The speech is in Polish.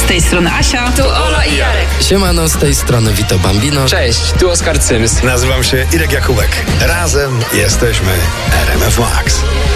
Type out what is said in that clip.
Z tej strony Asia. Tu Ola i Jarek. Siemano, z tej strony Vito Bambino. Cześć, tu Oskar Cyms. Nazywam się Irek Jakubek. Razem jesteśmy RMF Max.